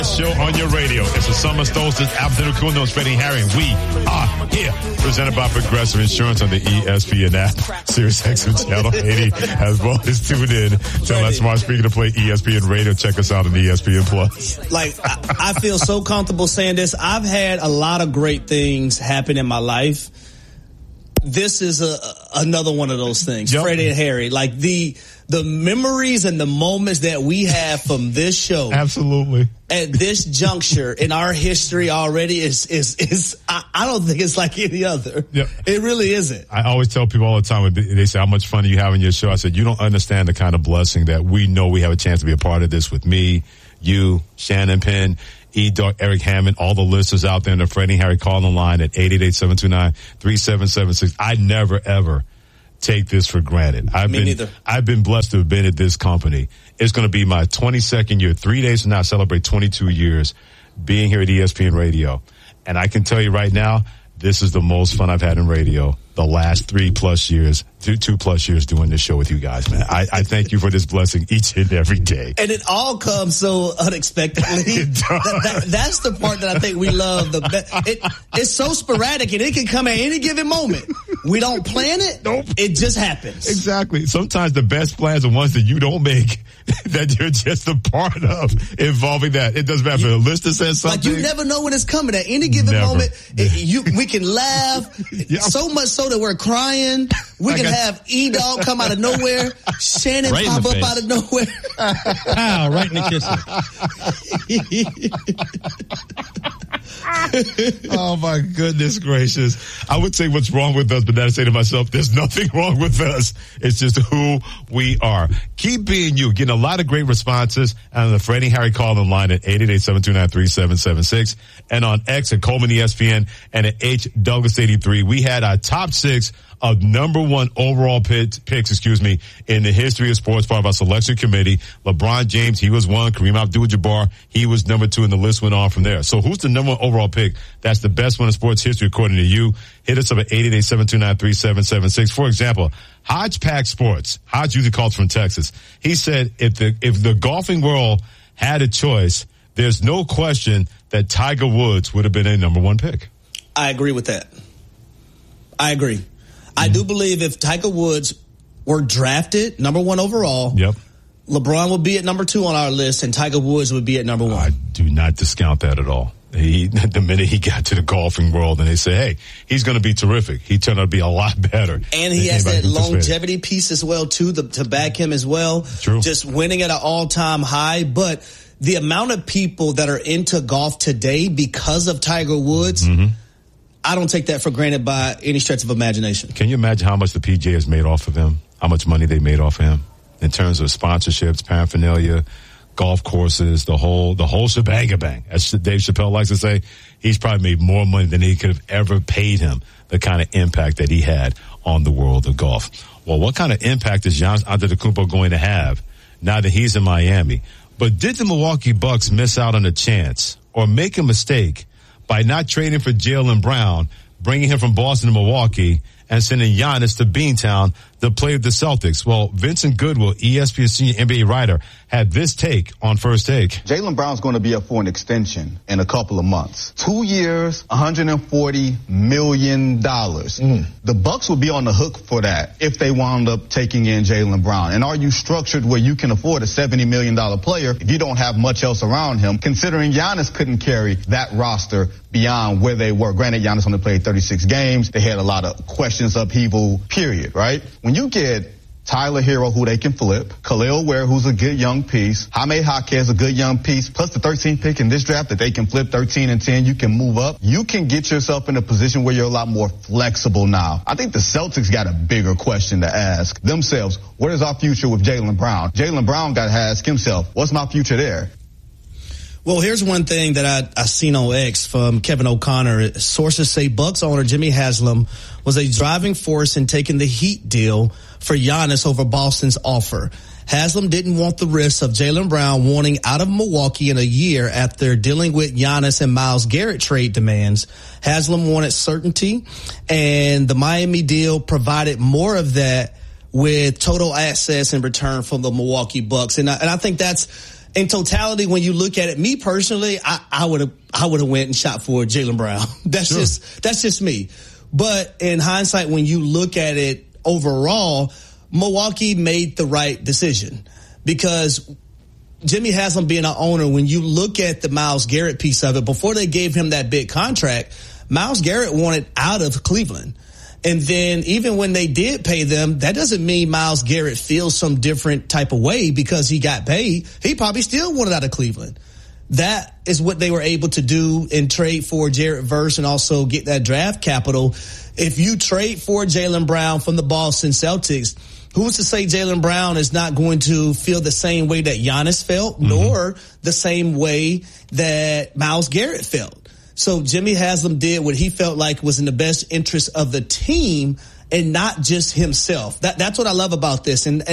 Show on your radio. It's a summer solstice. Abdul Kuno, Freddie Harry. We are here. Presented by Progressive Insurance on the ESPN app. Sirius XM Channel 80 as well as tuned in. Tell that smart speaker to play ESPN Radio. Check us out on ESPN Plus. Like, I feel so comfortable saying this. I've had a lot of great things happen in my life. This is another one of those things. Yep. Freddie and Harry. Like the memories and the moments that we have from this show. Absolutely. At this juncture in our history already is I don't think it's like any other. Yep. It really isn't. I always tell people all the time, they say, how much fun do you have in your show? I said, you don't understand the kind of blessing that we know we have a chance to be a part of this with me, you, Shannon Penn, E-Dog, Eric Hammond, all the listeners out there in the Freddie and Harry call-in line at 888-729-3776. I never, ever take this for granted. I've been blessed to have been at this company. It's going to be my 22nd year. 3 days from now, I celebrate 22 years being here at ESPN Radio. And I can tell you right now, this is the most fun I've had in radio the last 2+ years doing this show with you guys, man. I thank you for this blessing each and every day. And it all comes so unexpectedly. That's the part that I think we love. It's so sporadic and it can come at any given moment. We don't plan it. Nope. It just happens. Exactly. Sometimes the best plans are ones that you don't make, that you're just a part of, involving that. It doesn't matter if a listener says something. Like, you never know when it's coming at any given moment. We can laugh so much so that we're crying. We can have E-Dog come out of nowhere. Shannon pop up out of nowhere. Wow, right in the kisser. Oh my goodness gracious. I would say what's wrong with us, but then I say to myself, there's nothing wrong with us. It's just who we are. Keep being you. Getting a lot of great responses on the Freddie Harry call-in line at 888-729-3776 and on X at Coleman ESPN and at H Douglas 83. We had our top 6 of #1 overall picks, in the history of sports, part of our selection committee. LeBron James, he was 1. Kareem Abdul-Jabbar, he was number 2, and the list went on from there. So who's the #1 overall pick? That's the best one in sports history, according to you. Hit us up at 888-729-3776. For example, Hodge Pack Sports. Hodge usually calls from Texas. He said if the golfing world had a choice, there's no question that Tiger Woods would have been a #1 pick. I agree with that. I agree. I do believe if Tiger Woods were drafted #1 overall, LeBron would be at #2 on our list and Tiger Woods would be at #1. I do not discount that at all. The minute he got to the golfing world and they say, hey, he's going to be terrific, he turned out to be a lot better. And he has that longevity piece as well, too, to back him as well. True. Just winning at an all-time high. But the amount of people that are into golf today because of Tiger Woods, I don't take that for granted by any stretch of imagination. Can you imagine how much the PGA has made off of him? How much money they made off of him in terms of sponsorships, paraphernalia, golf courses, the whole shebang-a-bang. As Dave Chappelle likes to say, he's probably made more money than he could have ever paid him, the kind of impact that he had on the world of golf. Well, what kind of impact is Giannis Antetokounmpo going to have now that he's in Miami? But did the Milwaukee Bucks miss out on a chance or make a mistake by not trading for Jaylen Brown, bringing him from Boston to Milwaukee, and sending Giannis to Beantown to play with the Celtics? Well, Vincent Goodwill, ESPN senior NBA writer, had this take on First Take. Jaylen Brown's going to be up for an extension in a couple of months. 2 years, $140 million. The Bucks will be on the hook for that if they wound up taking in Jaylen Brown. And are you structured where you can afford a $70 million player if you don't have much else around him, considering Giannis couldn't carry that roster beyond where they were? Granted, Giannis only played 36 games. They had a lot of questions, upheaval, period, right? When you get Tyler Hero, who they can flip, Khalil Ware, who's a good young piece, Jaime Jaquez, a good young piece, plus the 13th pick in this draft that they can flip 13 and 10, you can move up. You can get yourself in a position where you're a lot more flexible now. I think the Celtics got a bigger question to ask themselves. What is our future with Jaylen Brown? Jaylen Brown got to ask himself, what's my future there? Well, here's one thing that I seen on X from Kevin O'Connor. Sources say Bucks owner Jimmy Haslam was a driving force in taking the Heat deal for Giannis over Boston's offer. Haslam didn't want the risk of Jaylen Brown wanting out of Milwaukee in a year after dealing with Giannis and Myles Garrett trade demands. Haslam wanted certainty, and the Miami deal provided more of that with total access in return from the Milwaukee Bucks. And I think that's in totality, when you look at it, me personally, I would have went and shot for Jaylen Brown. That's just me. But in hindsight, when you look at it overall, Milwaukee made the right decision because Jimmy Haslam being an owner, when you look at the Myles Garrett piece of it, before they gave him that big contract, Myles Garrett wanted out of Cleveland. And then even when they did pay them, that doesn't mean Myles Garrett feels some different type of way because he got paid. He probably still wanted out of Cleveland. That is what they were able to do and trade for Jared Verse and also get that draft capital. If you trade for Jaylen Brown from the Boston Celtics, who's to say Jaylen Brown is not going to feel the same way that Giannis felt, nor the same way that Myles Garrett felt? So Jimmy Haslam did what he felt like was in the best interest of the team and not just himself. That's what I love about this. And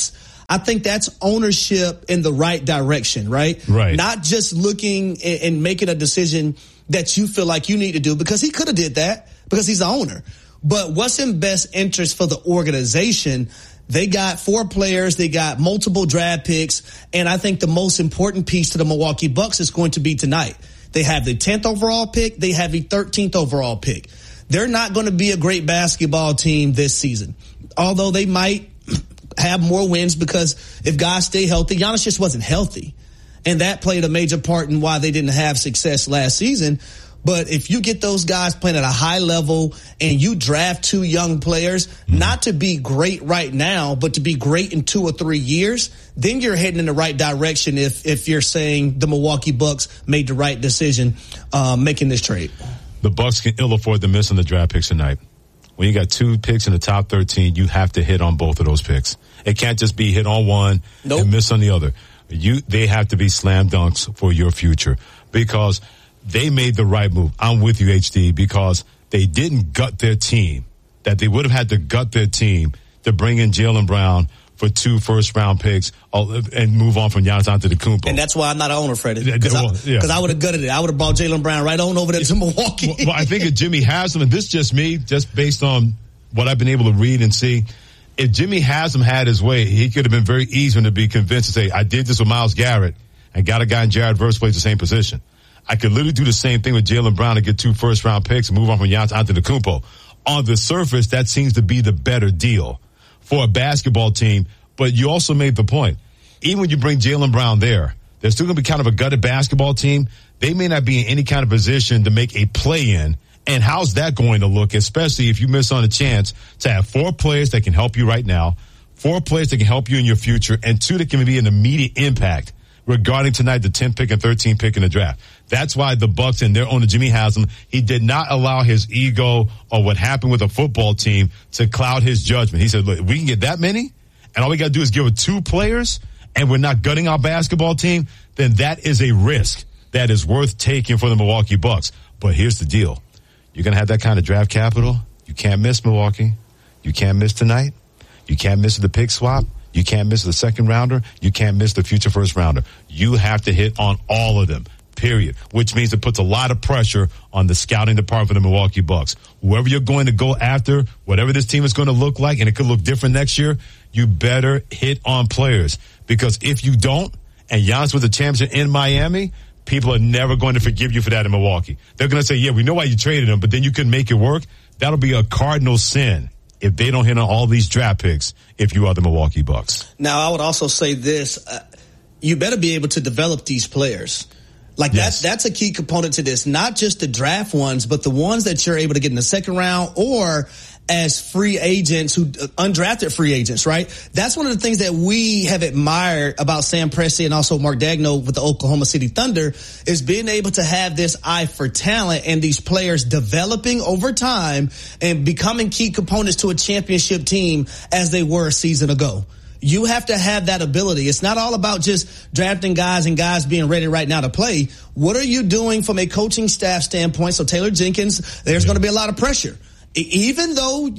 I think that's ownership in the right direction, right? Right. Not just looking and making a decision that you feel like you need to do, because he could have did that because he's the owner. But what's in best interest for the organization? They got 4 players. They got multiple draft picks. And I think the most important piece to the Milwaukee Bucks is going to be tonight. They have the 10th overall pick. They have the 13th overall pick. They're not going to be a great basketball team this season, although they might have more wins because if guys stay healthy, Giannis just wasn't healthy. And that played a major part in why they didn't have success last season. But if you get those guys playing at a high level and you draft 2 young players, not to be great right now, but to be great in 2 or 3 years, then you're heading in the right direction if you're saying the Milwaukee Bucks made the right decision making this trade. The Bucks can ill afford to miss on the draft picks tonight. When you got 2 picks in the top 13, you have to hit on both of those picks. It can't just be hit on one and miss on the other. They have to be slam dunks for your future because they made the right move. I'm with you, HD, because they didn't gut their team, that they would have had to gut their team to bring in Jaylen Brown for 2 first-round picks and move on from Giannis Antetokounmpo. And that's why I'm not an owner, Freddie, because I would have gutted it. I would have brought Jaylen Brown right on over there to Milwaukee. Well, I think if Jimmy Haslam, and this is just me, just based on what I've been able to read and see, if Jimmy Haslam had his way, he could have been very easy to be convinced to say, I did this with Myles Garrett and got a guy in Jared Verse plays the same position. I could literally do the same thing with Jaylen Brown and get 2 first-round picks and move on from Giannis Antetokounmpo. On the surface, that seems to be the better deal for a basketball team. But you also made the point. Even when you bring Jaylen Brown there, they're still going to be kind of a gutted basketball team. They may not be in any kind of position to make a play-in. And how's that going to look, especially if you miss on a chance to have 4 players that can help you right now, 4 players that can help you in your future, and 2 that can be an immediate impact regarding tonight, the 10th pick and 13th pick in the draft. That's why the Bucks and their owner, Jimmy Haslam, he did not allow his ego or what happened with a football team to cloud his judgment. He said, look, if we can get that many, and all we got to do is give it 2 players, and we're not gutting our basketball team, then that is a risk that is worth taking for the Milwaukee Bucks. But here's the deal. You're going to have that kind of draft capital. You can't miss, Milwaukee. You can't miss tonight. You can't miss the pick swap. You can't miss the second rounder. You can't miss the future first rounder. You have to hit on all of them, period, which means it puts a lot of pressure on the scouting department of the Milwaukee Bucks. Whoever you're going to go after, whatever this team is going to look like, and it could look different next year, you better hit on players. Because if you don't, and Giannis with the championship in Miami, people are never going to forgive you for that in Milwaukee. They're going to say, yeah, we know why you traded him, but then you couldn't make it work. That'll be a cardinal sin if they don't hit on all these draft picks if you are the Milwaukee Bucks. Now, I would also say this. You better be able to develop these players. Like yes. that's a key component to this. Not just the draft ones, but the ones that you're able to get in the second round or as free agents, undrafted free agents, right? That's one of the things that we have admired about Sam Presti and also Mark Daigneault with the Oklahoma City Thunder is being able to have this eye for talent and these players developing over time and becoming key components to a championship team as they were a season ago. You have to have that ability. It's not all about just drafting guys and guys being ready right now to play. What are you doing from a coaching staff standpoint? So Taylor Jenkins, there's going to be a lot of pressure. Even though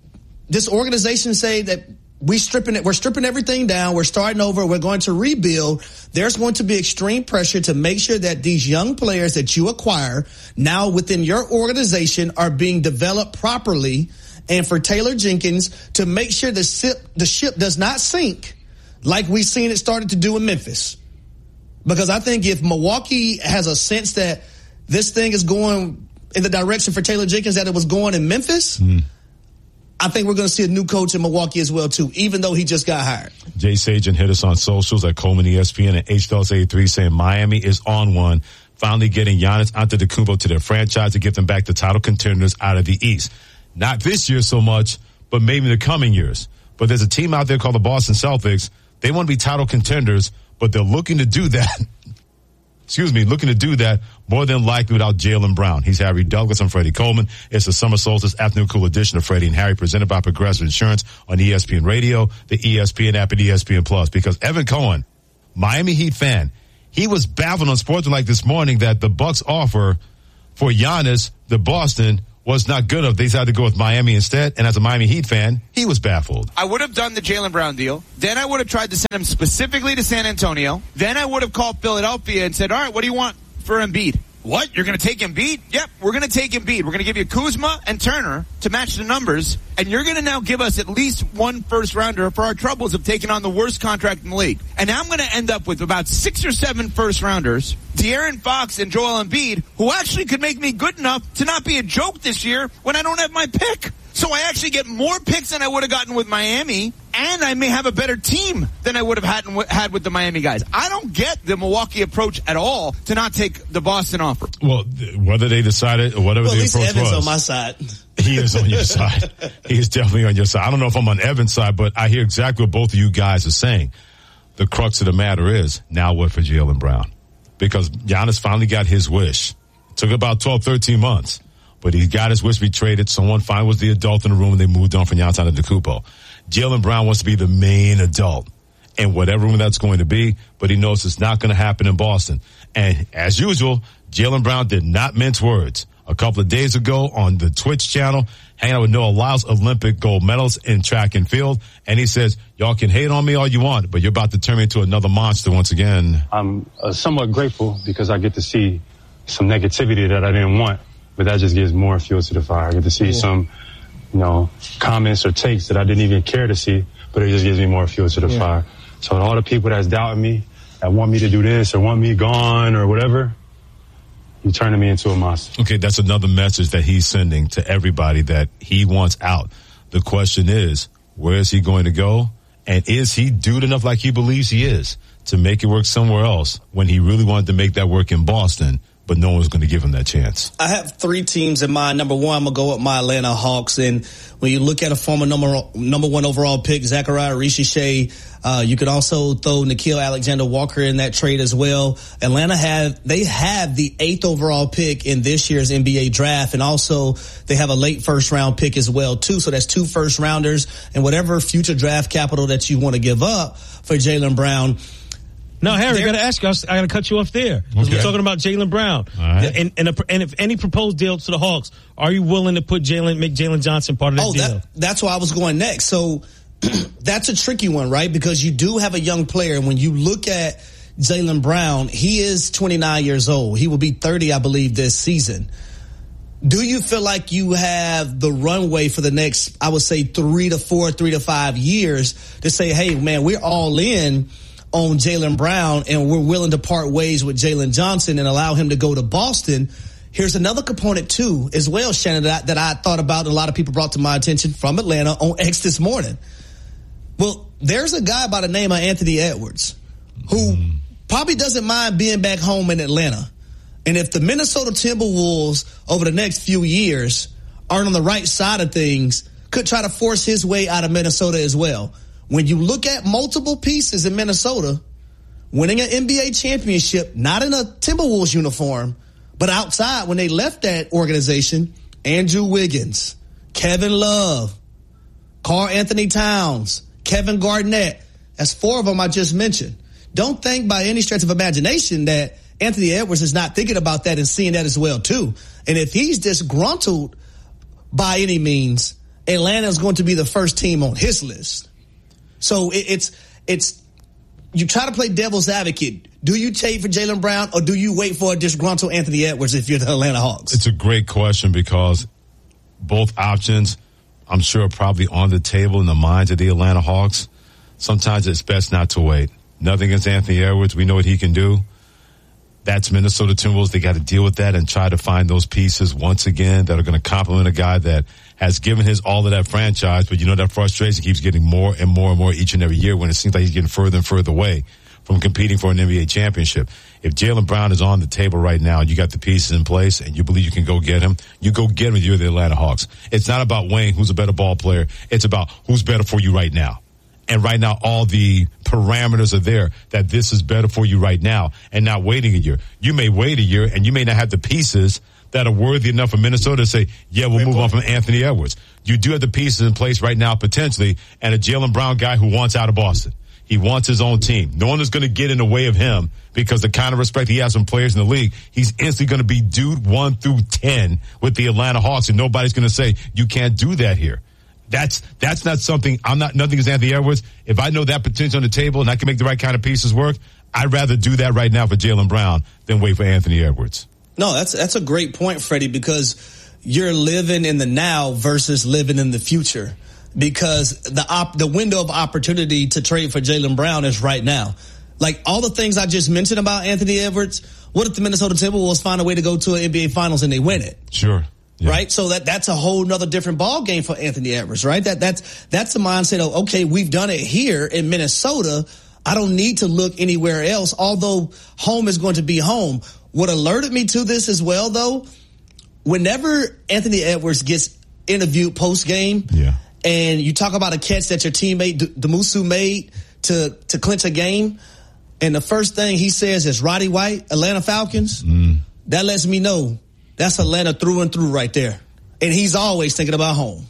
this organization say that we're stripping everything down, we're starting over, we're going to rebuild, there's going to be extreme pressure to make sure that these young players that you acquire now within your organization are being developed properly. And for Taylor Jenkins to make sure the ship does not sink like we've seen it started to do in Memphis. Because I think if Milwaukee has a sense that this thing is going in the direction for Taylor Jenkins that it was going in Memphis, I think we're going to see a new coach in Milwaukee as well, too, even though he just got hired. Jay Sajan hit us on socials at Coleman ESPN and HDLS83 saying Miami is on one, finally getting Giannis Antetokounmpo to their franchise to get them back to title contenders out of the East. Not this year so much, but maybe in the coming years. But there's a team out there called the Boston Celtics. They want to be title contenders, but they're looking to do that. Looking to do that more than likely without Jaylen Brown. He's Harry Douglas. I'm Freddie Coleman. It's the Summer Solstice Afternoon Cool edition of Freddie and Harry, presented by Progressive Insurance on ESPN Radio, the ESPN app, and ESPN Plus. Because Evan Cohen, Miami Heat fan, he was baffled on Sportsmanlike this morning that the Bucks offer for Giannis, the Boston, was not good enough. They decided to go with Miami instead. And as a Miami Heat fan, he was baffled. I would have done the Jaylen Brown deal. Then I would have tried to send him specifically to San Antonio. Then I would have called Philadelphia and said, all right, what do you want for Embiid? What? You're going to take Embiid? Yep, we're going to take Embiid. We're going to give you Kuzma and Turner to match the numbers. And you're going to now give us at least one first rounder for our troubles of taking on the worst contract in the league. And now I'm going to end up with about 6 or 7 first rounders, De'Aaron Fox and Joel Embiid, who actually could make me good enough to not be a joke this year when I don't have my pick. So I actually get more picks than I would have gotten with Miami, and I may have a better team than I would have had with the Miami guys. I don't get the Milwaukee approach at all to not take the Boston offer. Well, whether they decided or whatever the approach was. At least Evan's on my side. He is on your side. He is definitely on your side. I don't know if I'm on Evan's side, but I hear exactly what both of you guys are saying. The crux of the matter is, now what for Jaylen Brown? Because Giannis finally got his wish. It took about 12, 13 months. But he got his wish to be traded. Someone finally was the adult in the room, and they moved on from Giannis Antetokounmpo. Jaylen Brown wants to be the main adult in whatever room that's going to be, but he knows it's not going to happen in Boston. And as usual, Jaylen Brown did not mince words. A couple of days ago on the Twitch channel, hanging out with Noah Lyles, Olympic gold medalist in track and field, and he says, y'all can hate on me all you want, but you're about to turn me into another monster once again. I'm somewhat grateful because I get to see some negativity that I didn't want. But that just gives more fuel to the fire. I get to see some, comments or takes that I didn't even care to see, but it just gives me more fuel to the fire. So all the people that's doubting me, that want me to do this or want me gone or whatever, you're turning me into a monster. Okay, that's another message that he's sending to everybody that he wants out. The question is, where is he going to go? And is he dude enough like he believes he is to make it work somewhere else when he really wanted to make that work in Boston? But no one's going to give him that chance. I have 3 teams in mind. Number 1, I'm going to go with my Atlanta Hawks. And when you look at a former number 1 overall pick, Zachariah Rishi-Shea, you could also throw Nickeil Alexander-Walker in that trade as well. Atlanta have the 8th overall pick in this year's NBA draft. And also they have a late first round pick as well, too. So that's 2 first rounders and whatever future draft capital that you want to give up for Jaylen Brown. No, Harry, I got to ask you. I got to cut you off there. Because we're talking about Jaylen Brown. All right. And if any proposed deal to the Hawks, are you willing to make Jalen Johnson part of that deal? That's where I was going next. So that's a tricky one, right? Because you do have a young player. And when you look at Jaylen Brown, he is 29 years old. He will be 30, I believe, this season. Do you feel like you have the runway for the next, I would say, 3 to 5 years to say, hey, man, we're all in on Jaylen Brown, and we're willing to part ways with Jalen Johnson and allow him to go to Boston? Here's another component, too, as well, Shannon, that I thought about and a lot of people brought to my attention from Atlanta on X this morning. Well, there's a guy by the name of Anthony Edwards who probably doesn't mind being back home in Atlanta. And if the Minnesota Timberwolves over the next few years aren't on the right side of things, could try to force his way out of Minnesota as well. When you look at multiple pieces in Minnesota, winning an NBA championship, not in a Timberwolves uniform, but outside when they left that organization, Andrew Wiggins, Kevin Love, Karl Anthony Towns, Kevin Garnett, that's 4 of them I just mentioned. Don't think by any stretch of imagination that Anthony Edwards is not thinking about that and seeing that as well, too. And if he's disgruntled by any means, Atlanta is going to be the first team on his list. So it's you try to play devil's advocate. Do you trade for Jaylen Brown or do you wait for a disgruntled Anthony Edwards if you're the Atlanta Hawks? It's a great question because both options, I'm sure, are probably on the table in the minds of the Atlanta Hawks. Sometimes it's best not to wait. Nothing against Anthony Edwards. We know what he can do. That's Minnesota Timberwolves. They got to deal with that and try to find those pieces once again that are going to complement a guy that has given his all to that franchise. But that frustration keeps getting more and more and more each and every year when it seems like he's getting further and further away from competing for an NBA championship. If Jaylen Brown is on the table right now, you got the pieces in place and you believe you can go get him, you go get him if you're the Atlanta Hawks. It's not about Wayne, who's a better ball player. It's about who's better for you right now. And right now, all the parameters are there that this is better for you right now and not waiting a year. You may wait a year and you may not have the pieces that are worthy enough for Minnesota to say, yeah, we'll move on from Anthony Edwards. You do have the pieces in place right now potentially, and a Jaylen Brown guy who wants out of Boston. He wants his own team. No one is going to get in the way of him because the kind of respect he has from players in the league, he's instantly going to be dude 1 through 10 with the Atlanta Hawks, and nobody's going to say, you can't do that here. That's not something. nothing against Anthony Edwards. If I know that potential on the table and I can make the right kind of pieces work, I'd rather do that right now for Jaylen Brown than wait for Anthony Edwards. No, that's a great point, Freddie, because you're living in the now versus living in the future. Because the window of opportunity to trade for Jaylen Brown is right now. Like all the things I just mentioned about Anthony Edwards, what if the Minnesota Timberwolves find a way to go to an NBA Finals and they win it? Sure. Yeah. Right? So that's a whole nother different ball game for Anthony Edwards, right? That's a mindset of, okay, we've done it here in Minnesota. I don't need to look anywhere else, although home is going to be home. What alerted me to this as well, though, whenever Anthony Edwards gets interviewed post-game, and you talk about a catch that your teammate Demusu made to clinch a game, and the first thing he says is Roddy White, Atlanta Falcons, that lets me know that's Atlanta through and through right there. And he's always thinking about home.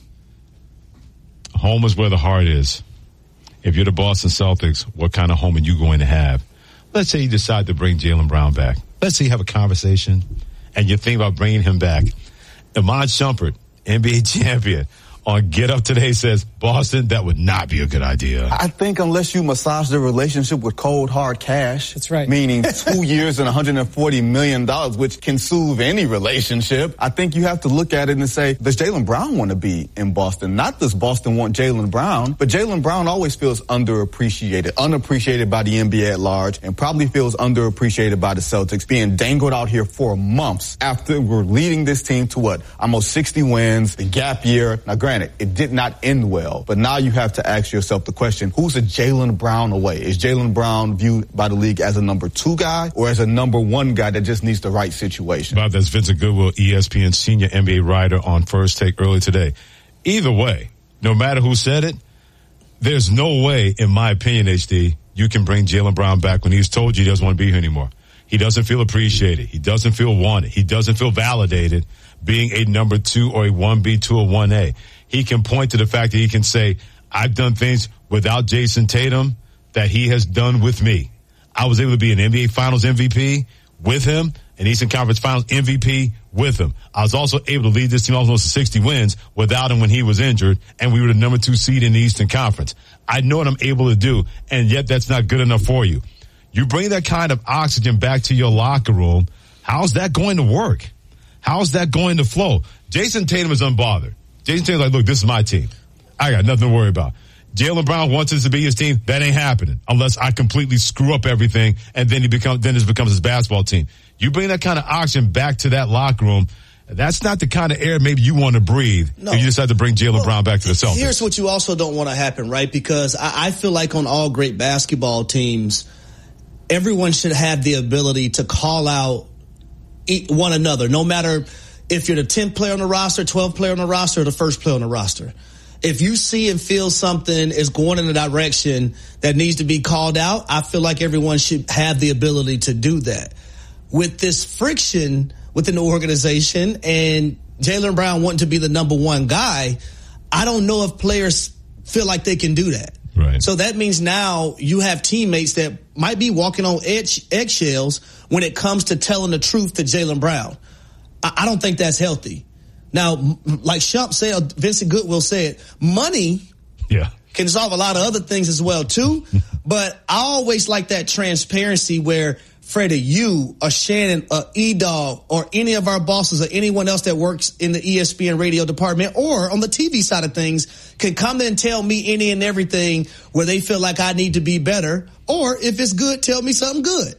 Home is where the heart is. If you're the Boston Celtics, what kind of home are you going to have? Let's say you decide to bring Jaylen Brown back. Let's say you have a conversation and you think about bringing him back. Iman Shumpert, NBA champion, on Get Up Today says, Boston, that would not be a good idea. I think unless you massage the relationship with cold, hard cash. That's right. Meaning 2 years and $140 million, which can soothe any relationship. I think you have to look at it and say, does Jaylen Brown want to be in Boston? Not does Boston want Jaylen Brown, but Jaylen Brown always feels underappreciated, unappreciated by the NBA at large, and probably feels underappreciated by the Celtics, being dangled out here for months after we're leading this team to almost 60 wins, a gap year. Now, granted, it did not end well, but now you have to ask yourself the question, who's a Jaylen Brown away? Is Jaylen Brown viewed by the league as a number 2 guy or as a number 1 guy that just needs the right situation? Bob, that's Vincent Goodwill, ESPN senior NBA writer on First Take early today. Either way, no matter who said it, there's no way, in my opinion, HD, you can bring Jaylen Brown back when he's told you he doesn't want to be here anymore. He doesn't feel appreciated. He doesn't feel wanted. He doesn't feel validated being a number 2 or a 1B, 2 or 1A. He can point to the fact that he can say, I've done things without Jason Tatum that he has done with me. I was able to be an NBA Finals MVP with him, an Eastern Conference Finals MVP with him. I was also able to lead this team almost to 60 wins without him when he was injured, and we were the number 2 seed in the Eastern Conference. I know what I'm able to do, and yet that's not good enough for you. You bring that kind of oxygen back to your locker room, how's that going to work? How's that going to flow? Jason Tatum is unbothered. Jason Tatum's like, look, this is my team. I got nothing to worry about. Jaylen Brown wants this to be his team. That ain't happening unless I completely screw up everything, and then it becomes his basketball team. You bring that kind of oxygen back to that locker room. That's not the kind of air maybe you want to breathe if you decide to bring Jaylen Brown back to the Celtics. Here's what you also don't want to happen, right? Because I feel like on all great basketball teams, everyone should have the ability to call out one another, no matter if you're the 10th player on the roster, 12th player on the roster, or the first player on the roster. If you see and feel something is going in a direction that needs to be called out, I feel like everyone should have the ability to do that. With this friction within the organization and Jaylen Brown wanting to be the number 1 guy, I don't know if players feel like they can do that. Right. So that means now you have teammates that might be walking on eggshells when it comes to telling the truth to Jaylen Brown. I don't think that's healthy. Now, like Shump said, Vincent Goodwill said, money can solve a lot of other things as well, too. But I always like that transparency where, Freddie, you or Shannon or E-Dog or any of our bosses or anyone else that works in the ESPN radio department or on the TV side of things can come in and tell me any and everything where they feel like I need to be better. Or if it's good, tell me something good.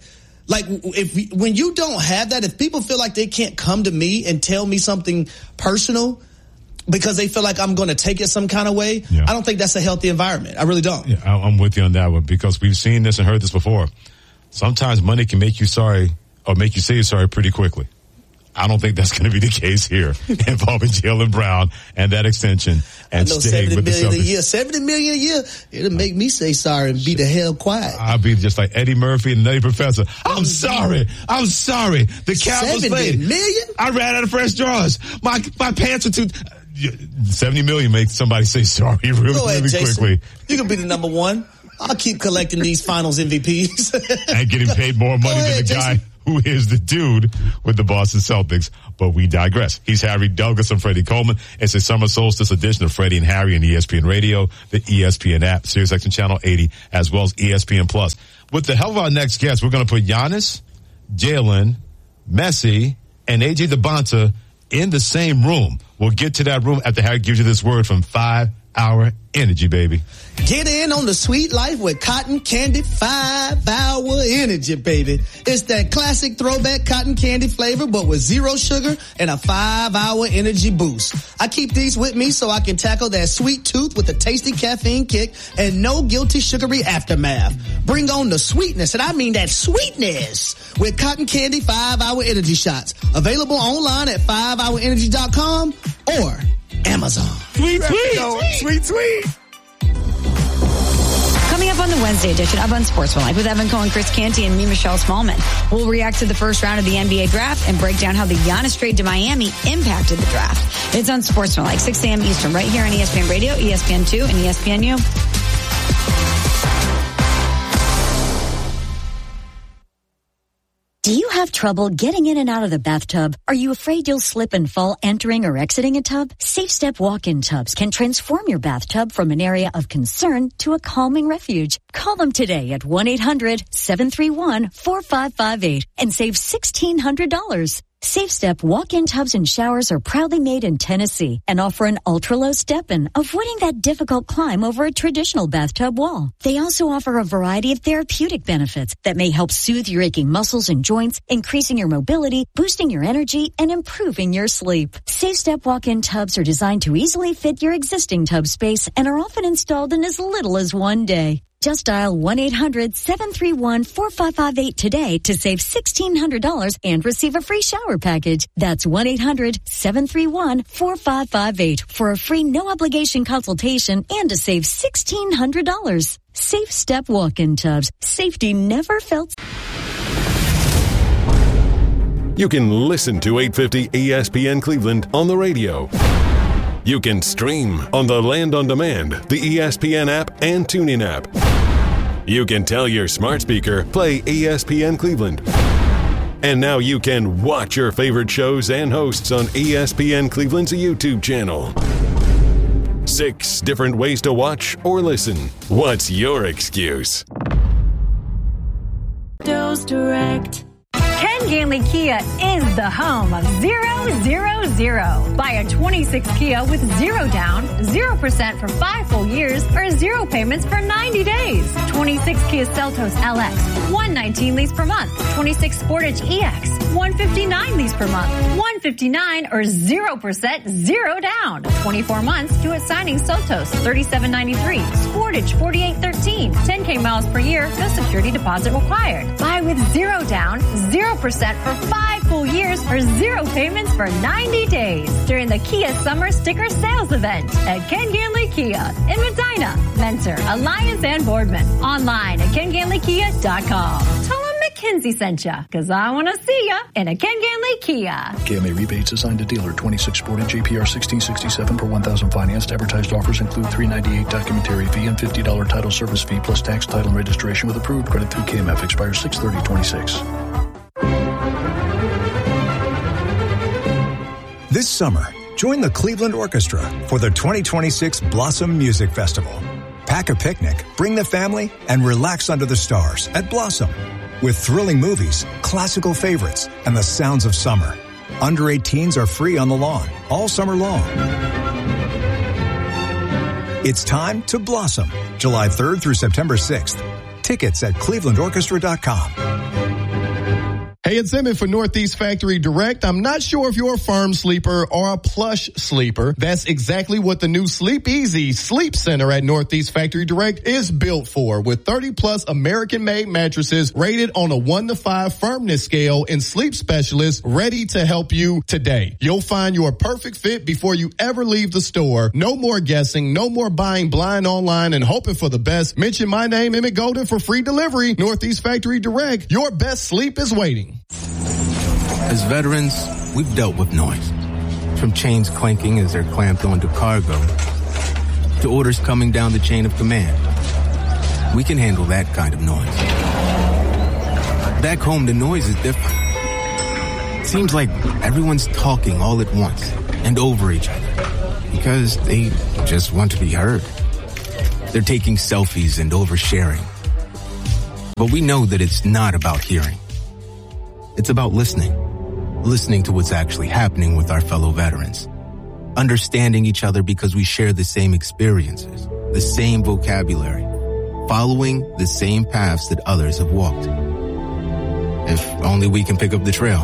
Like, when you don't have that, if people feel like they can't come to me and tell me something personal because they feel like I'm going to take it some kind of way, I don't think that's a healthy environment. I really don't. Yeah, I'm with you on that one, because we've seen this and heard this before. Sometimes money can make you sorry or make you say you're sorry pretty quickly. I don't think that's going to be the case here involving Jaylen Brown and that extension and staying with the Celtics. $70 million a year. It'll make me say sorry and be the hell quiet. I'll be just like Eddie Murphy and Nutty Professor. I'm sorry. The cab was late. $70 million? I ran out of fresh drawers. My pants are too... $70 million makes somebody say sorry really quickly. You can be the number one. I'll keep collecting these finals MVPs. And getting paid more money than the guy who is the dude with the Boston Celtics. But we digress. He's Harry Douglas and Freddie Coleman. It's a summer solstice edition of Freddie and Harry on ESPN Radio, the ESPN app, SiriusXM Channel 80, as well as ESPN Plus. With the help of our next guest, we're going to put Giannis, Jaylen, Messi, and AJ DeBonta in the same room. We'll get to that room after Harry gives you this word from 5 Hour Energy, baby. Get in on the sweet life with cotton candy 5 Hour Energy, baby. It's that classic throwback cotton candy flavor, but with zero sugar and a 5 Hour Energy boost. I keep these with me so I can tackle that sweet tooth with a tasty caffeine kick and no guilty sugary aftermath. Bring on the sweetness, and I mean that sweetness, with cotton candy 5 Hour Energy shots. Available online at 5hourenergy.com or Amazon. Sweet. Coming up on the Wednesday edition of Unsportsmanlike with Evan Cohen, Chris Canty, and me, Michelle Smallman. We'll react to the first round of the NBA draft and break down how the Giannis trade to Miami impacted the draft. It's Unsportsmanlike, 6 a.m. Eastern, right here on ESPN Radio, ESPN2, and ESPNU. Do you have trouble getting in and out of the bathtub? Are you afraid you'll slip and fall entering or exiting a tub? Safe Step walk-in tubs can transform your bathtub from an area of concern to a calming refuge. Call them today at 1-800-731-4558 and save $1,600. Safe Step walk-in tubs and showers are proudly made in Tennessee and offer an ultra-low step-in, avoiding that difficult climb over a traditional bathtub wall. They also offer a variety of therapeutic benefits that may help soothe your aching muscles and joints, increasing your mobility, boosting your energy, and improving your sleep. Safe Step walk-in tubs are designed to easily fit your existing tub space and are often installed in as little as 1 day. Just dial 1-800-731-4558 today to save $1,600 and receive a free shower package. That's 1-800-731-4558 for a free no-obligation consultation and to save $1,600. Safe Step walk-in tubs. Safety never felt. You can listen to 850 ESPN Cleveland on the radio. You can stream on the Land on Demand, the ESPN app, and TuneIn app. You can tell your smart speaker, play ESPN Cleveland. And now you can watch your favorite shows and hosts on ESPN Cleveland's YouTube channel. 6 different ways to watch or listen. What's your excuse? Dose Direct. Ken Ganley Kia is the home of 000. Buy a 26 Kia with 0 down, 0% for 5 full years, or 0 payments for 90 days. 26 Kia Seltos LX, $119 lease per month. 26 Sportage EX, $159 lease per month. $159 or 0%, 0 down. 24 months due at signing. Seltos, $37.93. Sportage, $48.13. 10K miles per year, no security deposit required. Buy with 0 down, 0% for 5 full years, or 0 payments for 90 days during the Kia Summer Sticker Sales Event at Ken Ganley Kia in Medina, Mentor, Alliance, and Boardman. Online at KenGanleyKia.com. Tell them McKinsey sent ya, because I want to see ya in a Ken Ganley Kia. KMA rebates assigned to dealer. 26 Sportage JPR 1667 per 1,000 financed. Advertised offers include $398 documentary fee and $50 title service fee plus tax, title, and registration with approved credit through KMF. Expires 6/30/26. This summer, join the Cleveland Orchestra for the 2026 Blossom Music Festival. Pack a picnic, bring the family, and relax under the stars at Blossom. With thrilling movies, classical favorites, and the sounds of summer. Under 18s are free on the lawn all summer long. It's time to blossom. July 3rd through September 6th. Tickets at clevelandorchestra.com. Hey, it's Emmett for Northeast Factory Direct. I'm not sure if you're a firm sleeper or a plush sleeper. That's exactly what the new Sleep Easy Sleep Center at Northeast Factory Direct is built for, with 30-plus American-made mattresses rated on a 1 to 5 firmness scale and sleep specialists ready to help you today. You'll find your perfect fit before you ever leave the store. No more guessing, no more buying blind online and hoping for the best. Mention my name, Emmett Golden, for free delivery. Northeast Factory Direct. Your best sleep is waiting. As veterans, we've dealt with noise. From chains clanking as they're clamped onto cargo, to orders coming down the chain of command. We can handle that kind of noise. Back home, the noise is different. It seems like everyone's talking all at once and over each other because they just want to be heard. They're taking selfies and oversharing. But we know that it's not about hearing. It's about listening to what's actually happening with our fellow veterans, understanding each other because we share the same experiences, the same vocabulary, following the same paths that others have walked. If only we can pick up the trail.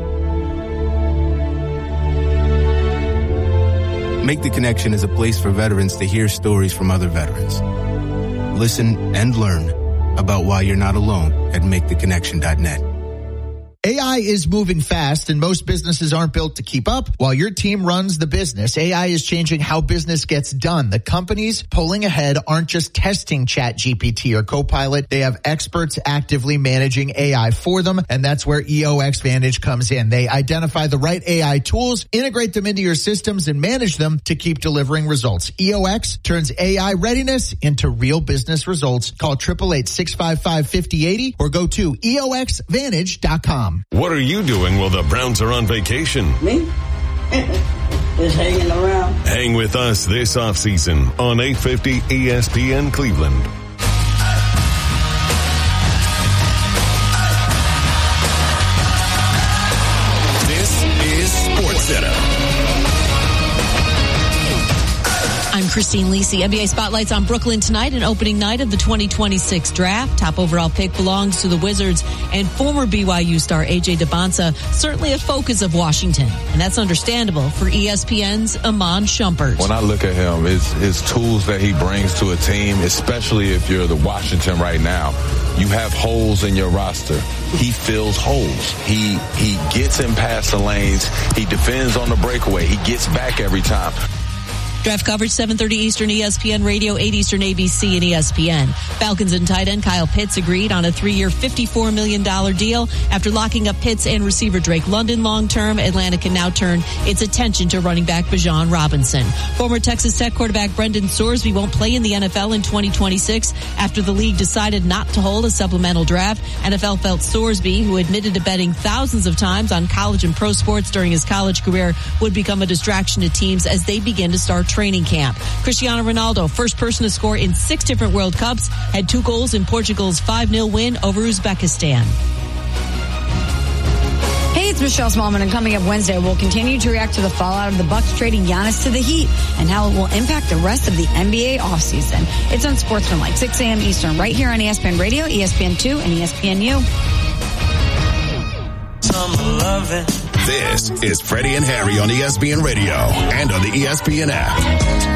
Make the Connection is a place for veterans to hear stories from other veterans. Listen and learn about why you're not alone at maketheconnection.net. AI is moving fast and most businesses aren't built to keep up. While your team runs the business, AI is changing how business gets done. The companies pulling ahead aren't just testing ChatGPT or Copilot. They have experts actively managing AI for them, and that's where EOX Vantage comes in. They identify the right AI tools, integrate them into your systems, and manage them to keep delivering results. EOX turns AI readiness into real business results. Call 888-655-5080 or go to EOXVantage.com. What are you doing while the Browns are on vacation? Me? Just hanging around. Hang with us this offseason on 850 ESPN Cleveland. This is SportsCenter. I'm Christine Lisi. NBA Spotlight's on Brooklyn tonight, an opening night of the 2026 draft. Top overall pick belongs to the Wizards, and former BYU star A.J. Debonsa, certainly a focus of Washington. And that's understandable for ESPN's Iman Shumpert. When I look at him, his tools that he brings to a team, especially if you're the Washington right now, you have holes in your roster. He fills holes. He gets in past the lanes. He defends on the breakaway. He gets back every time. Draft coverage 7:30 Eastern, ESPN Radio, 8 Eastern, ABC and ESPN. Falcons and tight end Kyle Pitts agreed on a 3-year, $54 million deal. After locking up Pitts and receiver Drake London long-term, Atlanta can now turn its attention to running back Bijan Robinson. Former Texas Tech quarterback Brendan Sorsby won't play in the NFL in 2026 after the league decided not to hold a supplemental draft. NFL felt Sorsby, who admitted to betting thousands of times on college and pro sports during his college career, would become a distraction to teams as they begin to start training camp. Cristiano Ronaldo, first person to score in 6 different World Cups, had 2 goals in Portugal's 5-0 win over Uzbekistan. Hey, it's Michelle Smallman, and coming up Wednesday, we'll continue to react to the fallout of the Bucks trading Giannis to the Heat and how it will impact the rest of the NBA offseason. It's on Sportsmanlike, 6 a.m. Eastern, right here on ESPN Radio, ESPN2, and ESPNU. This is Freddie and Harry on ESPN Radio and on the ESPN app.